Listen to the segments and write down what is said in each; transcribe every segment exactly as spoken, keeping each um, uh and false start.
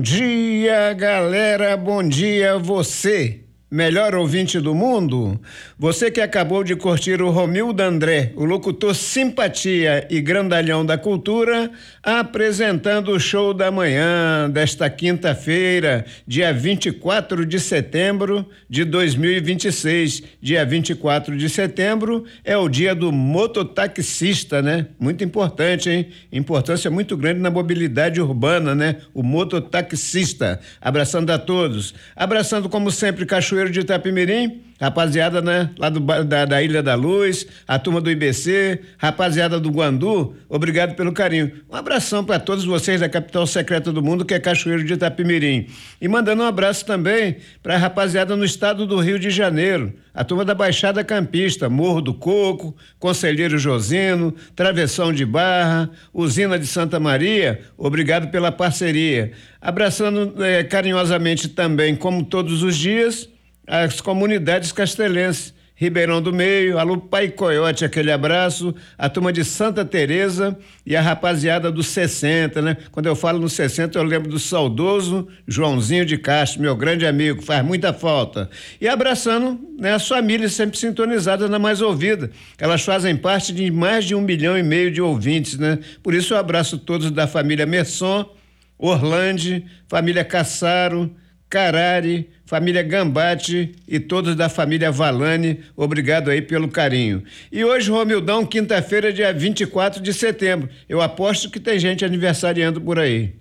dia, galera, bom dia você, melhor ouvinte do mundo. Você que acabou de curtir o Romildo André, o locutor simpatia e grandalhão da cultura, apresentando o show da manhã desta quinta-feira, dia vinte e quatro de setembro de dois mil e vinte e seis. Dia vinte e quatro de setembro é o dia do mototaxista, né? Muito importante, hein? Importância muito grande na mobilidade urbana, né? O mototaxista. Abraçando a todos. Abraçando, como sempre, Cachoeiro de Itapemirim, rapaziada, né, lá do, da, da Ilha da Luz, a turma do I B C, rapaziada do Guandu, obrigado pelo carinho. Um abração para todos vocês da capital secreta do mundo, que é Cachoeiro de Itapemirim. E mandando um abraço também para a rapaziada no estado do Rio de Janeiro, a turma da Baixada Campista, Morro do Coco, Conselheiro Josino, Travessão de Barra, Usina de Santa Maria, obrigado pela parceria. Abraçando eh, carinhosamente também, como todos os dias, as comunidades castelenses, Ribeirão do Meio, alô Pai Coiote, aquele abraço, a turma de Santa Teresa e a rapaziada dos sessenta, né? Quando eu falo nos sessenta, eu lembro do saudoso Joãozinho de Castro, meu grande amigo, faz muita falta. E abraçando, né, as famílias sempre sintonizadas na Mais Ouvida, elas fazem parte de mais de um milhão e meio de ouvintes, né? Por isso eu abraço todos da família Merson, Orlande, família Cassaro, Carari, família Gambate e todos da família Valane, obrigado aí pelo carinho. E hoje, Romildão, quinta-feira, dia vinte e quatro de setembro. Eu aposto que tem gente aniversariando por aí.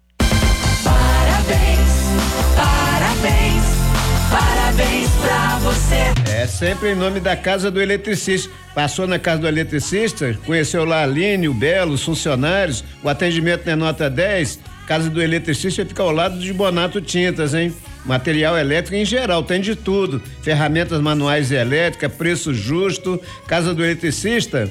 Parabéns, parabéns, parabéns pra você. É sempre em nome da Casa do Eletricista. Passou na Casa do Eletricista, conheceu lá a Aline, o Belo, os funcionários, o atendimento é nota dez. Casa do Eletricista fica ao lado de Bonato Tintas, hein? Material elétrico em geral, tem de tudo. Ferramentas manuais e elétricas, preço justo. Casa do Eletricista,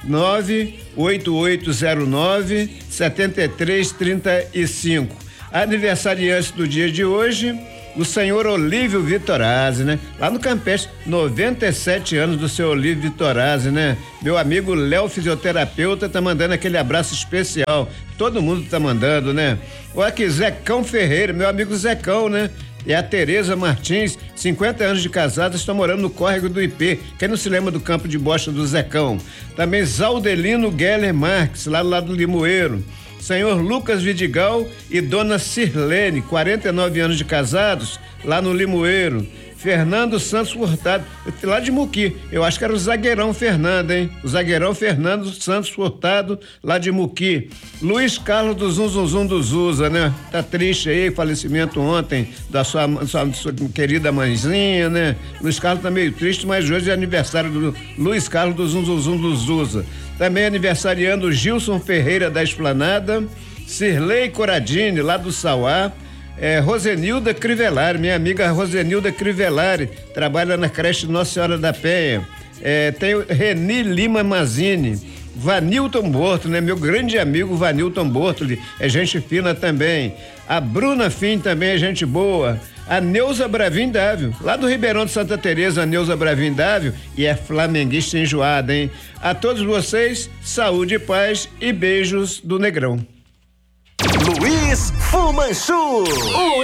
nove oito oito zero nove sete três três cinco. Aniversariante do dia de hoje, o senhor Olívio Vitorazzi, né? Lá no Campestre, noventa e sete anos do seu Olívio Vitorazzi, né? Meu amigo Léo, fisioterapeuta, tá mandando aquele abraço especial. Todo mundo tá mandando, né? Olha aqui, Zecão Ferreira, meu amigo Zecão, né? E a Tereza Martins, cinquenta anos de casada, estão morando no córrego do I P. Quem não se lembra do campo de bosta do Zecão? Também Zaldelino Geller Marques, lá do lado do Limoeiro. Senhor Lucas Vidigal e dona Sirlene, quarenta e nove anos de casados, lá no Limoeiro. Fernando Santos Furtado, lá de Muqui, eu acho que era o zagueirão Fernando, hein? O zagueirão Fernando Santos Furtado, lá de Muqui. Luiz Carlos do Zum Zum Zum do Zuza, né? Tá triste aí, falecimento ontem da sua, sua, sua querida mãezinha, né? Luiz Carlos tá meio triste, mas hoje é aniversário do Luiz Carlos do Zum Zum Zum do Zuza. Também aniversariando Gilson Ferreira da Esplanada, Cirlei Coradini, lá do Sauá. É, Rosenilda Crivellari, minha amiga Rosenilda Crivellari, trabalha na creche Nossa Senhora da Penha. É, tem o Reni Lima Mazini, Vanilton Bortoli, né? Meu grande amigo Vanilton Bortoli, é gente fina também. A Bruna Fim também é gente boa. A Neuza Bravin Dávio, lá do Ribeirão de Santa Teresa, a Neuza Bravin Dávio, e é flamenguista enjoada, hein? A todos vocês, saúde, paz e beijos do Negrão. Luiz Fumanchu, o